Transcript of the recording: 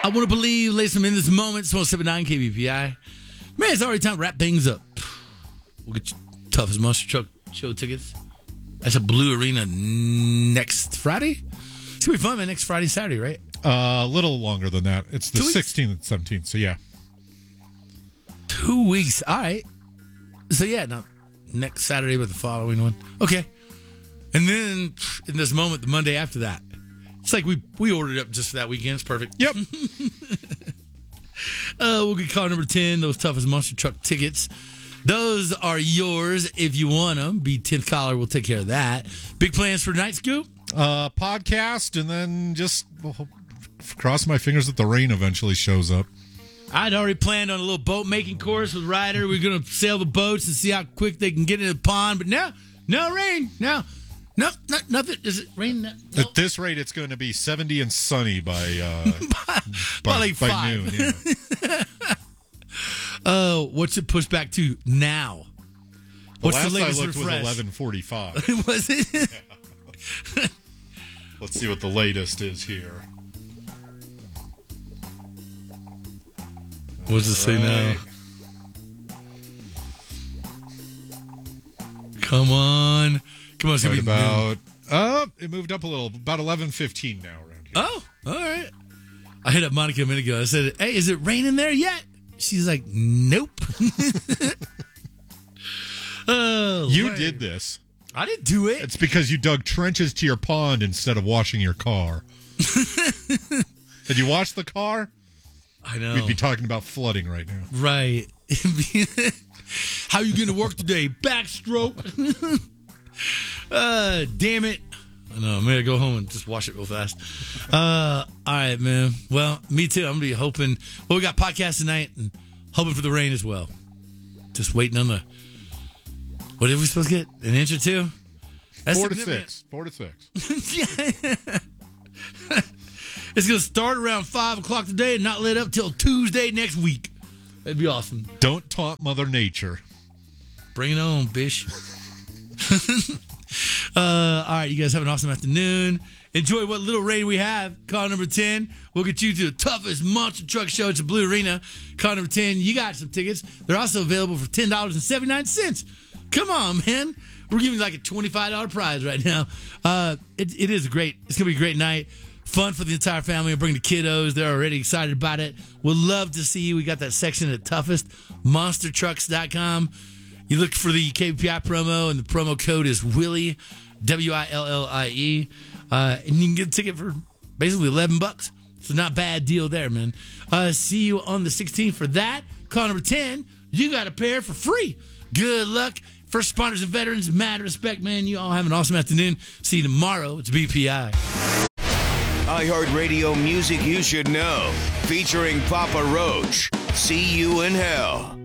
want to believe, ladies and gentlemen, in this moment, it's 107.9 KBPI. Man, it's already time to wrap things up. We'll get you Toughest Monster Truck show tickets. That's a Blue Arena next Friday. It's going to be fun, man. Next Friday, Saturday, right? A little longer than that. It's the 16th and 17th, so yeah. 2 weeks. All right. So, yeah, not next Saturday, but the following one. Okay. And then, in this moment, the Monday after that. It's like we ordered it up just for that weekend. It's perfect. Yep. We'll get call number 10, those Toughest Monster Truck tickets. Those are yours if you want them. Be 10th caller. We'll take care of that. Big plans for tonight, Scoop? Podcast, and then just cross my fingers that the rain eventually shows up. I'd already planned on a little boat making course with Ryder. We're going to sail the boats and see how quick they can get in the pond. But no rain. No, nothing. Does it rain? No. At this rate, it's going to be 70 and sunny by like 5 noon. Yeah. What's it pushed back to now? What's last the latest I looked refresh? was 11:45. Was it? Yeah. Let's see what the latest is here. What does it say now? Come on. It's Right about. It moved up a little. About 11:15 now around here. Oh, all right. I hit up Monica a minute ago. I said, "Hey, is it raining there yet?" She's like, "Nope." You did this. I didn't do it. It's because you dug trenches to your pond instead of washing your car. Did you wash the car? I know. We'd be talking about flooding right now. Right. How you going to work today? Backstroke. Damn it. I know. I'm going to go home and just wash it real fast. All right, man. Well, me too. I'm going to be hoping. Well, we got podcast tonight and hoping for the rain as well. Just waiting on the. What are we supposed to get? An inch or two? That's 4 to 6. 4 to 6. Yeah. It's going to start around 5 o'clock today and not let up till Tuesday next week. That'd be awesome. Don't taunt Mother Nature. Bring it on, bish. All right, you guys have an awesome afternoon. Enjoy what little rain we have. Call number 10. We'll get you to the Toughest Monster Truck show at the Blue Arena. Call number 10. You got some tickets. They're also available for $10.79. Come on, man. We're giving you like a $25 prize right now. It is great. It's going to be a great night. Fun for the entire family. We'll bring the kiddos. They're already excited about it. We'd love to see you. We got that section at toughestmonstertrucks.com. You look for the KPI promo, and the promo code is Willie, Willie. And you can get a ticket for basically $11. So not a bad deal there, man. See you on the 16th for that. Call number 10. You got a pair for free. Good luck. First responders and veterans, mad respect, man. You all have an awesome afternoon. See you tomorrow. It's BPI. iHeartRadio music you should know. Featuring Papa Roach. See You in Hell.